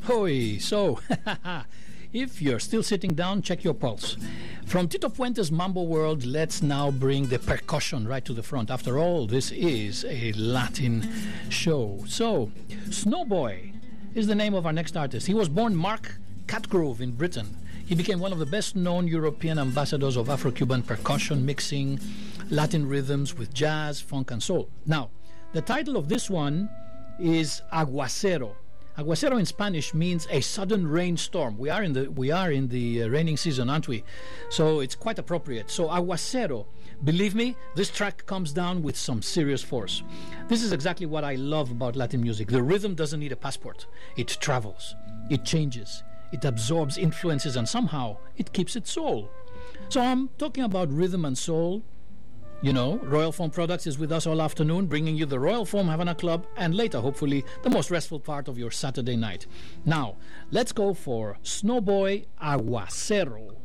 Hoi, so if you're still sitting down, check your pulse. From Tito Puente's Mambo World, let's now bring the percussion right to the front. After all, this is a Latin show. So, Snowboy is the name of our next artist. He was born Mark Catgrove in Britain. He became one of the best-known European ambassadors of Afro-Cuban percussion, mixing Latin rhythms with jazz, funk, and soul. Now, the title of this one is Aguacero. Aguacero in Spanish means a sudden rainstorm. We are in the raining season, aren't we? So it's quite appropriate. So Aguacero, believe me, this track comes down with some serious force. This is exactly what I love about Latin music. The rhythm doesn't need a passport. It travels. It changes. It absorbs influences, and somehow it keeps its soul. So I'm talking about rhythm and soul. You know, Royal Foam Products is with us all afternoon, bringing you the Royal Foam Havana Club, and later, hopefully, the most restful part of your Saturday night. Now, let's go for Snowboy Aguacero.